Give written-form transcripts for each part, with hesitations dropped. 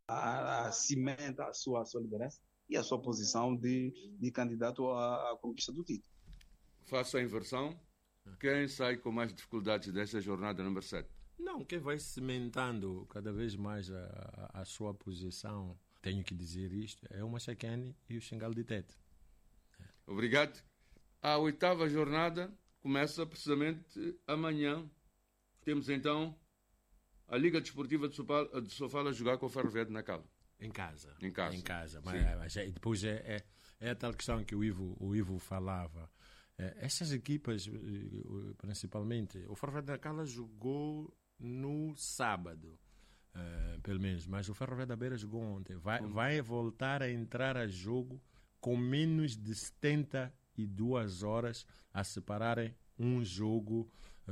cimenta a sua liderança e a sua posição de candidato à conquista do título. Faço a inversão. Quem sai com mais dificuldades desta jornada número 7? Não, quem vai cimentando cada vez mais a sua posição, tenho que dizer isto, é o Machacane e o Xingal de Tete. Obrigado. A 8ª jornada começa precisamente amanhã. Temos então a Liga Desportiva de Sofala a jogar com o Ferroviário de Nacala. Em casa. Em casa. Em casa. Mas depois é a tal questão que o Ivo falava. Essas equipas, principalmente, o Ferroviário de Nacala jogou no sábado, pelo menos, mas o Ferroviário da Beira jogou ontem. Vai voltar a entrar a jogo com menos de 72 horas a separarem um jogo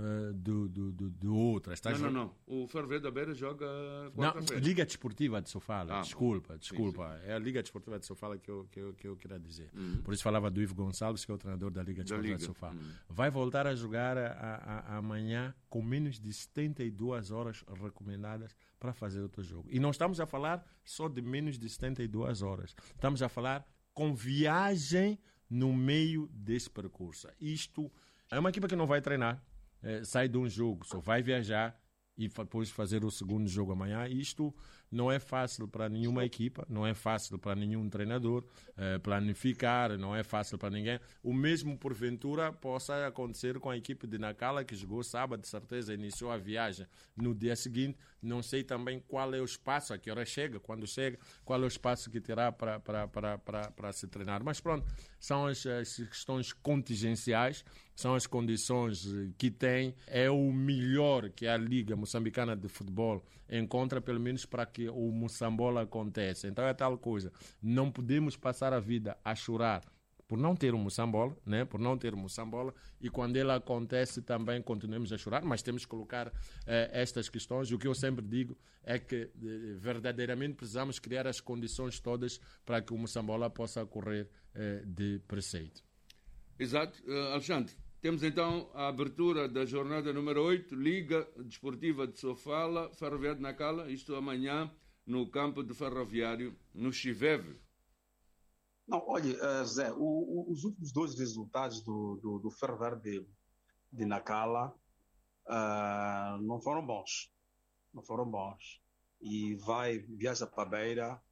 do outro. Não. O Ferroviário da Beira joga quarta-feira. Não, Liga Desportiva de Sofala. Desculpa. Sim. É a Liga Desportiva de Sofala que eu queria dizer. Por isso falava do Ivo Gonçalves, que é o treinador da Liga Desportiva de Sofala. Vai voltar a jogar amanhã com menos de 72 horas recomendadas para fazer outro jogo. E não estamos a falar só de menos de 72 horas. Estamos a falar com viagem no meio desse percurso. Isto é uma equipa que não vai treinar, sai de um jogo, só vai viajar e depois fazer o segundo jogo amanhã. Isto não é fácil para nenhuma equipa, não é fácil para nenhum treinador planificar, não é fácil para ninguém. O mesmo, porventura, possa acontecer com a equipe de Nacala, que jogou sábado, de certeza, iniciou a viagem no dia seguinte. Não sei também qual é o espaço, a que hora chega, quando chega, qual é o espaço que terá para se treinar. Mas pronto, são as questões contingenciais, são as condições que tem. É o melhor que a Liga Moçambicana de Futebol encontra, pelo menos para que o Moçambola aconteça. Então é tal coisa. Não podemos passar a vida a chorar por não ter um Moçambola, né? Por não ter um Moçambola, e quando ele acontece também continuemos a chorar, mas temos que colocar estas questões. O que eu sempre digo é que verdadeiramente precisamos criar as condições todas para que o Moçambola possa correr de preceito. Exato. Alexandre, temos então a abertura da jornada número 8, Liga Desportiva de Sofala, Ferroviário de Nacala, isto amanhã no campo de Ferroviário, no Chiveve. Não, olha, Zé, os últimos dois resultados do Ferroviário de Nacala não foram bons. Não foram bons. E viaja para a Beira